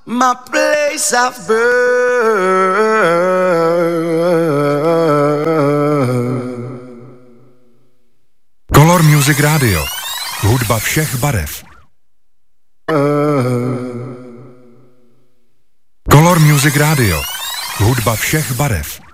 my place of birth. Color Music Radio. Hudba všech barev. Color Music Radio. Hudba všech barev.